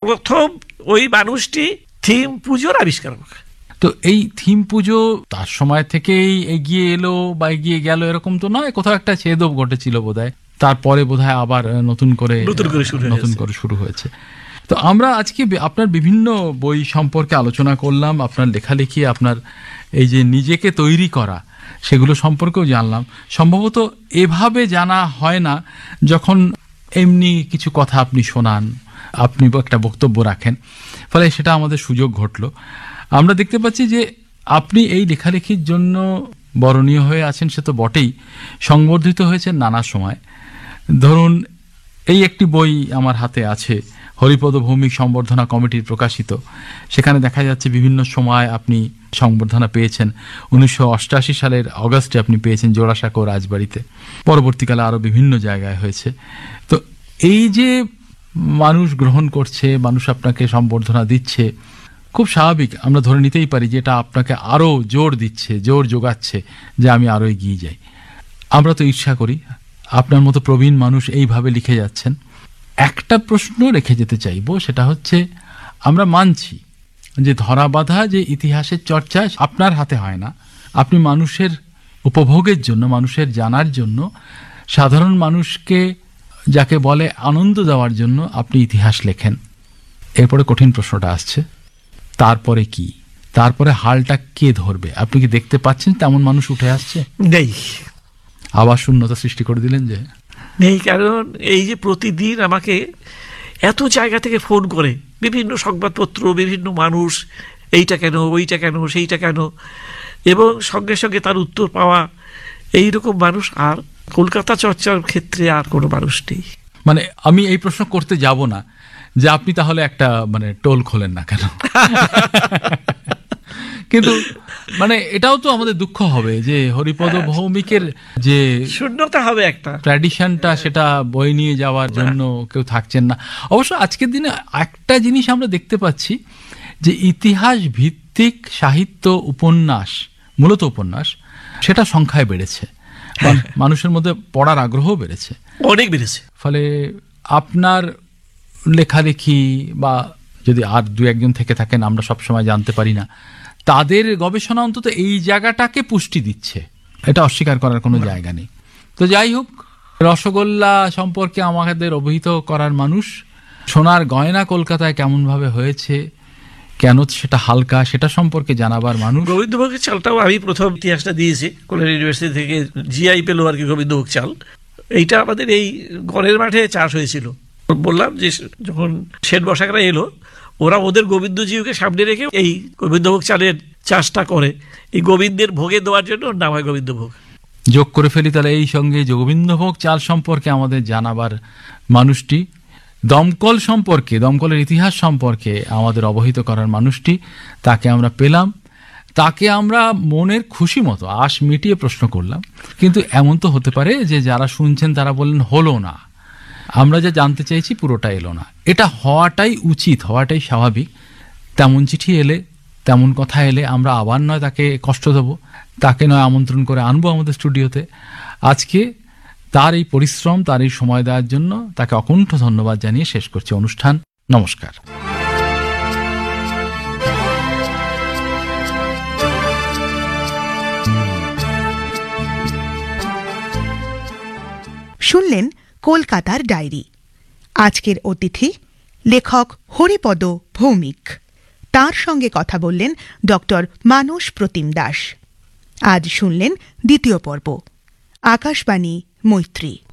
প্রথম ওই মানুষটি থিম পুজোর আবিষ্কারক। তো এই থিম পুজো তার সময় থেকেই এগিয়ে এলো বা এগিয়ে গেল এরকম তো নয়, কোথাও একটা ছেদও ঘটেছিল বোধহয়, তারপরে বোধহয় আবার নতুন করে শুরু হয়েছে। তো আমরা আজকে আপনার বিভিন্ন বই সম্পর্কে আলোচনা করলাম, আপনার লেখালেখি, আপনার এই যে নিজেকে তৈরি করা, সেগুলো সম্পর্কেও জানলাম। সম্ভবত এভাবে জানা হয় না যখন এমনি কিছু কথা আপনি শোনান, আপনি একটা বক্তব্য রাখেন, ফলে সেটা আমাদের সুযোগ ঘটল। আমরা দেখতে পাচ্ছি যে আপনি এই লেখালেখির জন্য বরণীয় হয়ে আছেন, সে তো বটেই, সংবর্ধিত হয়েছেন নানা সময়। ধরুন এই একটি বই আমার হাতে আছে, হরিপদ ভৌমিক সম্বর্ধনা কমিটির প্রকাশিত। সেখানে দেখা যাচ্ছে বিভিন্ন সময় আপনি সংবর্ধনা পেয়েছেন। 1988 সালের অগাস্টে আপনি পেয়েছেন জোড়াসাঁকো রাজবাড়িতে, পরবর্তীকালে আরও বিভিন্ন জায়গায় হয়েছে। তো এই যে মানুষ গ্রহণ করছে, মানুষ আপনাকে সম্বর্ধনা দিচ্ছে, খুব স্বাভাবিক, আমরা ধরে নিতেই পারি যে এটা আপনাকে আরও জোর দিচ্ছে, জোর যোগাচ্ছে যে আমি আরও এগিয়ে যাই। আমরা তো ঈর্ষা করি, আপনার মতো প্রবীণ মানুষ এইভাবে লিখে যাচ্ছেন। একটা প্রশ্ন রেখে যেতে চাইব, সেটা হচ্ছে আমরা মানছি যে ধরা বাঁধা যে ইতিহাসের চর্চা আপনার হাতে হয় না, আপনি মানুষের উপভোগের জন্য, মানুষের জানার জন্য, সাধারণ মানুষকে যাকে বলে আনন্দ দেওয়ার জন্য আপনি ইতিহাস লেখেন। এরপরে কঠিন প্রশ্নটা আসছে, তারপরে কি? তারপরে হালটা কে ধরবে? আপনি কি দেখতে পাচ্ছেন তেমন মানুষ উঠে আসছে? নেই। আবার শূন্যতা সৃষ্টি করে দিলেন যে নেই, কারণ এই যে প্রতিদিন আমাকে এত জায়গা থেকে ফোন করে বিভিন্ন সংবাদপত্র, বিভিন্ন মানুষ, এইটা কেন, ওইটা কেন, সেইটা কেন, এবং সঙ্গে সঙ্গে তার উত্তর পাওয়া, এইরকম মানুষ আর কলকাতা চর্চার ক্ষেত্রে আর কোনো মানুষ নেই। মানে আমি এই প্রশ্ন করতে যাব না যে আপনি তাহলে একটা টোল খোলেন না কেন, কিন্তু এটাও তো আমাদের দুঃখ হবে যে হরিপদ ভৌমিকের যে শূন্যতা হবে, একটা ট্র্যাডিশনটা, সেটা বই নিয়ে যাওয়ার জন্য কেউ থাকছেন না। অবশ্য আজকের দিনে একটা জিনিস আমরা দেখতে পাচ্ছি যে ইতিহাস ভিত্তিক সাহিত্য, উপন্যাস, মূলত উপন্যাস, সেটা সংখ্যায় বেড়েছে, মানুষের মধ্যে পড়ার আগ্রহ বেড়েছে, অনেক বেড়েছে। ফলে আপনার লেখালেখি বা যদি আর দু একজন থেকে থাকেন, আমরা সবসময় জানতে পারি না, তাদের গবেষণা অন্তত এই জায়গাটাকে পুষ্টি দিচ্ছে, এটা অস্বীকার করার কোনো জায়গা নেই। তো যাই হোক, রসগোল্লা সম্পর্কে আমাদের অবহিত করার মানুষ, সোনার গয়না কলকাতায় কেমনভাবে হয়েছে, কেন সেটা হালকা, সেটা সম্পর্কে জানাবার মানুষ। গোবিন্দভোগের চালটাও আমি প্রথম ইতিহাসটা দিয়েছি, কল্যাণ ইউনিভার্সিটি থেকে জিআই পেল আর কি গোবিন্দভোগ চাল। এইটা আমাদের এই গড়ের মাঠে চাষ হয়েছিল। বললাম যে যখন শেঠ বসাকরা এলো, ওরা ওদের গোবিন্দজিউকে সামনে রেখে এই গোবিন্দভোগ চালের চাষটা করে, এই গোবিন্দের ভোগে দেওয়ার জন্য নাম হয় গোবিন্দভোগ। যোগ করে ফেলি তাহলে এই সঙ্গে যে গোবিন্দভোগ চাল সম্পর্কে আমাদের জানাবার মানুষটি, দমকল সম্পর্কে, দমকলের ইতিহাস সম্পর্কে আমাদের অবহিত করার মানুষটি, তাকে আমরা পেলাম। তাকে আমরা মনের খুশি মতো আশ মিটিয়ে প্রশ্ন করলাম, কিন্তু এমন তো হতে পারে যে যারা শুনছেন তারা বললেন হলো না, আমরা যা জানতে চাইছি পুরোটা এলো না। এটা হওয়াটাই উচিত, হওয়াটাই স্বাভাবিক। তেমন চিঠি এলে, তেমন কথা এলে আমরা আবার নয় তাকে কষ্ট দেবো, তাকে নয় আমন্ত্রণ করে আনবো আমাদের স্টুডিওতে। আজকে তার এই পরিশ্রম, তার এই সময় দেওয়ার জন্য তাকে অকুণ্ঠ ধন্যবাদ জানিয়ে শেষ করছি অনুষ্ঠান। নমস্কার। শুনলেন কলকাতার ডায়েরি। আজকের অতিথি লেখক হরিপদ ভৌমিক। তার সঙ্গে কথা বললেন ডক্টর মানস প্রতিম দাস। আজ শুনলেন দ্বিতীয় পর্ব। আকাশবাণী, মৈত্রী।